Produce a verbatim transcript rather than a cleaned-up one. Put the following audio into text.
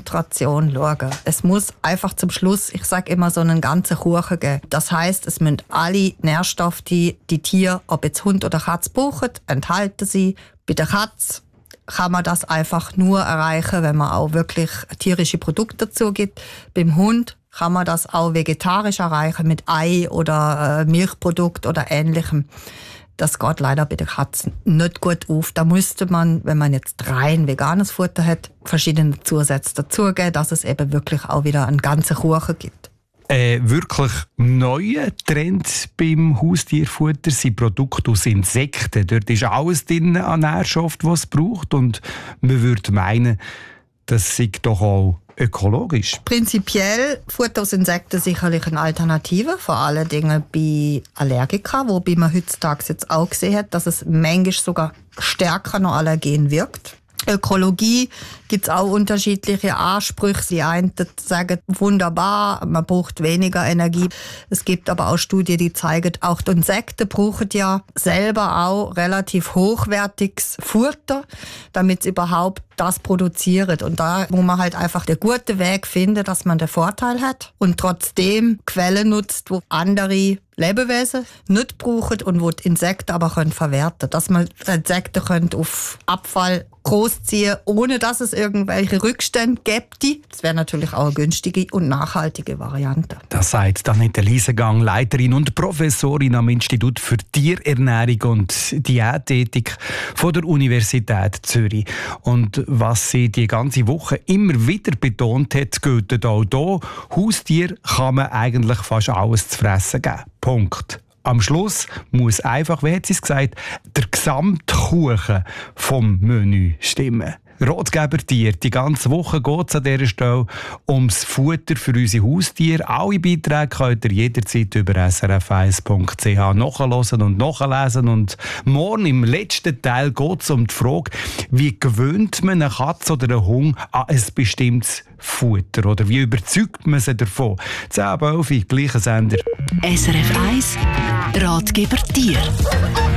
Gesamtration schauen. Es muss einfach zum Schluss, ich sage immer, so einen ganzen Kuchen geben. Das heisst, es müssen alle Nährstoffe, die die Tiere, ob jetzt Hund oder Katze brauchen, enthalten sie. Bei der Katze kann man das einfach nur erreichen, wenn man auch wirklich tierische Produkte dazu gibt. Beim Hund kann man das auch vegetarisch erreichen mit Ei oder äh, Milchprodukt oder Ähnlichem. Das geht leider bei den Katzen nicht gut auf. Da müsste man, wenn man jetzt rein veganes Futter hat, verschiedene Zusätze dazugeben, dass es eben wirklich auch wieder einen ganzen Kuchen gibt. Äh, wirklich neue Trend beim Haustierfutter sind Produkte aus Insekten. Dort ist alles drin an Nährstoffen, was es braucht. Und man würde meinen, das sei doch auch ökologisch. Prinzipiell Futter aus Insekten sicherlich eine Alternative, vor allen Dingen bei Allergikern, wobei man heutzutage jetzt auch gesehen hat, dass es manchmal sogar stärker noch Allergen wirkt. Ökologie gibt es auch unterschiedliche Ansprüche. Die einen sagen, wunderbar, man braucht weniger Energie. Es gibt aber auch Studien, die zeigen, auch die Insekten brauchen ja selber auch relativ hochwertiges Futter, damit sie überhaupt das produzieren. Und da muss man halt einfach den guten Weg finden, dass man den Vorteil hat und trotzdem Quellen nutzt, wo andere Lebewesen nicht brauchen und wo die Insekten aber können verwerten. Dass man Insekten können auf Abfall großziehen, ohne dass es irgendwelche Rückstände gibt. Das wäre natürlich auch eine günstige und nachhaltige Variante. Das sagt Annette Liesegang, Leiterin und Professorin am Institut für Tierernährung und Diätethik von der Universität Zürich. Und was sie die ganze Woche immer wieder betont hat, gilt auch hier: Haustier kann man eigentlich fast alles zu fressen geben. Punkt. Am Schluss muss einfach, wie hat sie es gesagt, der Gesamtkuchen vom Menü stimmen. Ratgeber-Tier. Die ganze Woche geht es an dieser Stelle ums Futter für unsere Haustiere. Alle Beiträge könnt ihr jederzeit über s r f eins punkt c h nachhören und nachlesen. Und morgen im letzten Teil geht es um die Frage, wie gewöhnt man eine Katze oder einen Hund an ein bestimmtes Futter? Oder wie überzeugt man sie davon? zehn ab elf, gleicher Sender. S R F eins Ratgeber-Tier.